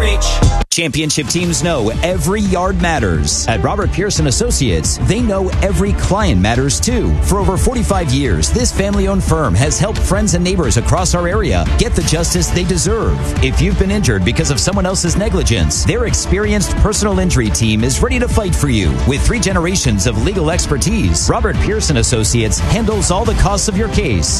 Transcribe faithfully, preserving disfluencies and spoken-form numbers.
reach. Championship teams know every yard matters. At Robert Pearson Associates, they know every client matters too. For over forty-five years, this family-owned firm has helped friends and neighbors across our area get the justice they deserve. If you've been injured because of someone else's negligence, their experienced personal injury team is ready to fight for you. With three generations of legal expertise, Robert Pearson Associates handles all the costs of your case.